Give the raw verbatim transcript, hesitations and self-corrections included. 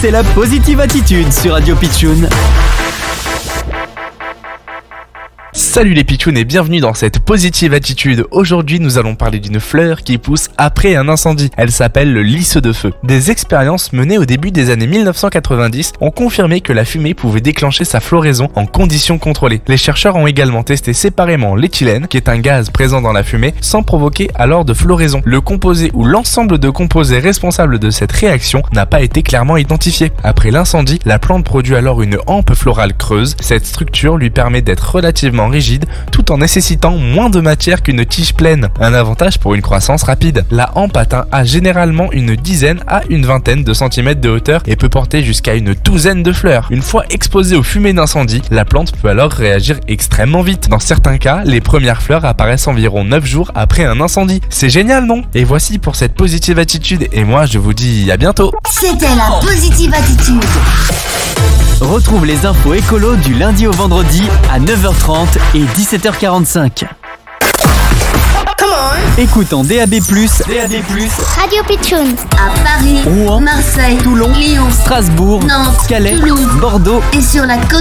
c'est la Positive Attitude sur Radio Pitchoun. Salut les pitchouns et bienvenue dans cette Positive Attitude. Aujourd'hui nous allons parler d'une fleur qui pousse après un incendie. Elle s'appelle le lys de feu. Des expériences menées au début des années mille neuf cent quatre-vingt-dix ont confirmé que la fumée pouvait déclencher sa floraison en conditions contrôlées. Les chercheurs ont également testé séparément l'éthylène, qui est un gaz présent dans la fumée, sans provoquer alors de floraison. Le composé ou l'ensemble de composés responsables de cette réaction n'a pas été clairement identifié. Après l'incendie, la plante produit alors une hampe florale creuse. Cette structure lui permet d'être relativement rigide tout en nécessitant moins de matière qu'une tige pleine, un avantage pour une croissance rapide. La hampe atteint à généralement une dizaine à une vingtaine de centimètres de hauteur et peut porter jusqu'à une douzaine de fleurs. Une fois exposée aux fumées d'incendie, la plante peut alors réagir extrêmement vite. Dans certains cas, les premières fleurs apparaissent environ neuf jours après un incendie. C'est génial, non? Et voici pour cette Positive Attitude et moi je vous dis à bientôt. C'était la Positive Attitude. Retrouve les infos écolo du lundi au vendredi à neuf heures trente et dix-sept heures quarante-cinq. Écoute en D A B plus, D A B plus, Radio Pitchoun. À Paris, Rouen, Marseille, Toulon, Lyon, Strasbourg, Nantes, Calais, Toulouse, Bordeaux et sur la côte